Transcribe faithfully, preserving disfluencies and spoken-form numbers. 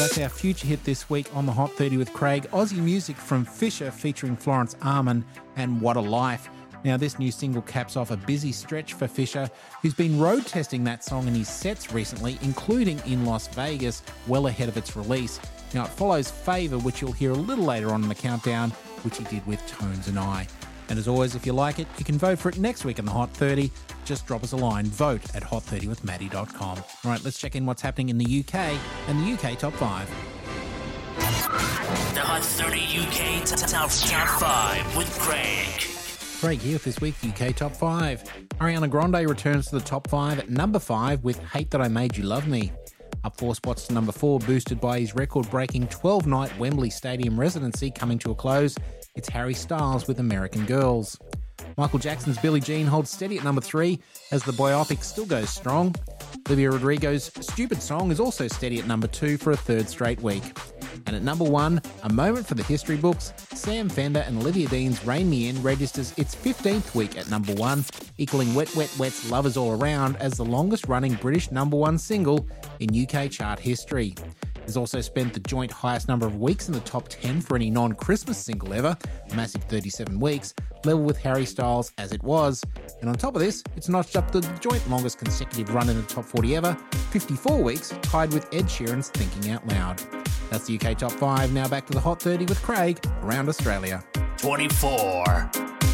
that's our future hit this week on the Hot thirty with Craig. Aussie music from Fisher featuring Florence Arman and What a Life. Now, this new single caps off a busy stretch for Fisher, who's been road testing that song in his sets recently, including in Las Vegas, well ahead of its release. Now, it follows Favour, which you'll hear a little later on in the countdown, which he did with Tones and I. And as always, if you like it, you can vote for it next week in the Hot thirty. Just drop us a line, vote at hot thirty with maddie dot com. All right, let's check in what's happening in the U K and the U K Top five. The Hot thirty U K t- t- Top five with Craig. Craig here with this week's U K Top five. Ariana Grande returns to the top five at number five with Hate That I Made You Love Me. Up four spots to number four, boosted by his record-breaking twelve-night Wembley Stadium residency coming to a close. It's Harry Styles with American Girls. Michael Jackson's Billie Jean holds steady at number three as the biopic still goes strong. Olivia Rodrigo's Stupid Song is also steady at number two for a third straight week. And at number one, a moment for the history books, Sam Fender and Olivia Dean's Rain Me In registers its fifteenth week at number one, equaling Wet Wet Wet's Lovers All Around as the longest-running British number one single in U K chart history. It's also spent the joint highest number of weeks in the top ten for any non-Christmas single ever, a massive thirty-seven weeks, level with Harry Styles As It Was. And on top of this, it's notched up to the joint longest consecutive run in the top forty ever, fifty-four weeks, tied with Ed Sheeran's Thinking Out Loud. That's the U K Top five. Now back to the Hot thirty with Craig around Australia. twenty-four.